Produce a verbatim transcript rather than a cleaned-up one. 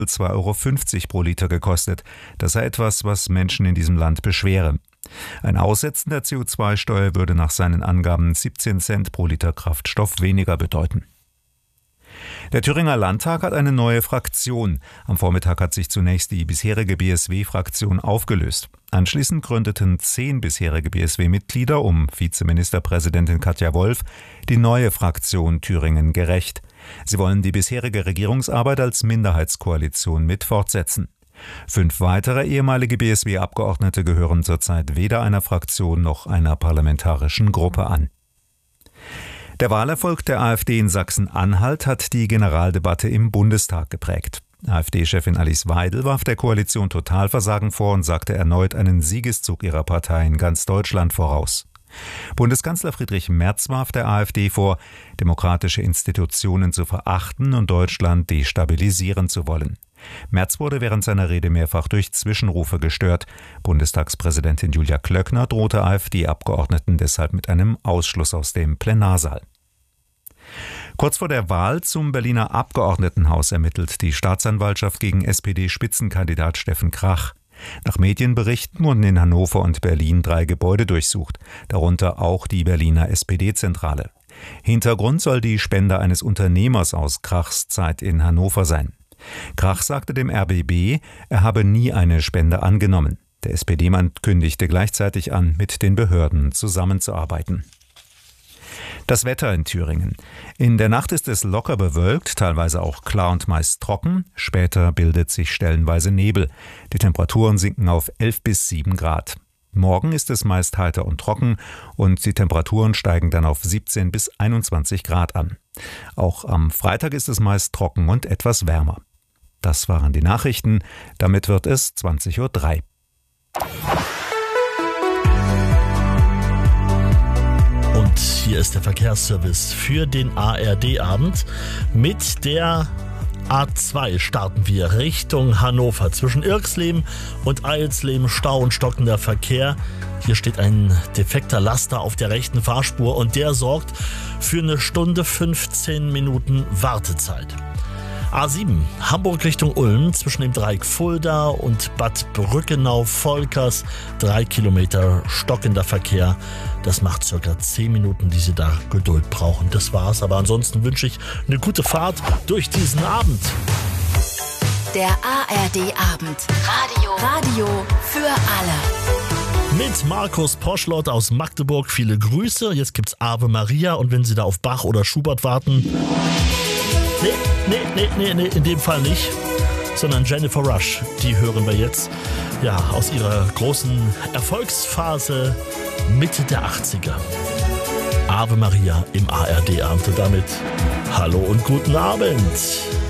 zwei Euro fünfzig pro Liter gekostet. Das sei etwas, was Menschen in diesem Land beschwere. Ein Aussetzen der C O zwei Steuer würde nach seinen Angaben siebzehn Cent pro Liter Kraftstoff weniger bedeuten. Der Thüringer Landtag hat eine neue Fraktion. Am Vormittag hat sich zunächst die bisherige B S W-Fraktion aufgelöst. Anschließend gründeten zehn bisherige B S W-Mitglieder um Vizeministerpräsidentin Katja Wolf die neue Fraktion Thüringen gerecht. Sie wollen die bisherige Regierungsarbeit als Minderheitskoalition mit fortsetzen. Fünf weitere ehemalige B S W-Abgeordnete gehören zurzeit weder einer Fraktion noch einer parlamentarischen Gruppe an. Der Wahlerfolg der AfD in Sachsen-Anhalt hat die Generaldebatte im Bundestag geprägt. AfD-Chefin Alice Weidel warf der Koalition Totalversagen vor und sagte erneut einen Siegeszug ihrer Partei in ganz Deutschland voraus. Bundeskanzler Friedrich Merz warf der AfD vor, demokratische Institutionen zu verachten und Deutschland destabilisieren zu wollen. Merz wurde während seiner Rede mehrfach durch Zwischenrufe gestört. Bundestagspräsidentin Julia Klöckner drohte AfD-Abgeordneten deshalb mit einem Ausschluss aus dem Plenarsaal. Kurz vor der Wahl zum Berliner Abgeordnetenhaus ermittelt die Staatsanwaltschaft gegen S P D-Spitzenkandidat Steffen Krach. Nach Medienberichten wurden in Hannover und Berlin drei Gebäude durchsucht, darunter auch die Berliner S P D-Zentrale. Hintergrund soll die Spende eines Unternehmers aus Krachs Zeit in Hannover sein. Krach sagte dem R B B, er habe nie eine Spende angenommen. Der S P D-Mann kündigte gleichzeitig an, mit den Behörden zusammenzuarbeiten. Das Wetter in Thüringen. In der Nacht ist es locker bewölkt, teilweise auch klar und meist trocken. Später bildet sich stellenweise Nebel. Die Temperaturen sinken auf elf bis sieben Grad. Morgen ist es meist heiter und trocken und die Temperaturen steigen dann auf siebzehn bis einundzwanzig Grad an. Auch am Freitag ist es meist trocken und etwas wärmer. Das waren die Nachrichten. Damit wird es zwanzig Uhr drei. Und hier ist der Verkehrsservice für den A R D-Abend. Mit der A zwei starten wir Richtung Hannover. Zwischen Irxleben und Eilsleben Stau und stockender Verkehr. Hier steht ein defekter Laster auf der rechten Fahrspur und der sorgt für eine Stunde fünfzehn Minuten Wartezeit. A sieben, Hamburg Richtung Ulm, zwischen dem Dreieck Fulda und Bad Brückenau-Volkers, drei Kilometer stockender Verkehr. Das macht circa zehn Minuten, die Sie da Geduld brauchen. Das war's, aber ansonsten wünsche ich eine gute Fahrt durch diesen Abend. Der A R D-Abend. Radio. Radio für alle. Mit Markus Poschlott aus Magdeburg. Viele Grüße. Jetzt gibt's Ave Maria und wenn Sie da auf Bach oder Schubert warten... Nee, nee, nee, nee, nee, in dem Fall nicht, sondern Jennifer Rush, die hören wir jetzt, ja, aus ihrer großen Erfolgsphase Mitte der achtziger. Ave Maria im A R D-Abend und damit hallo und guten Abend.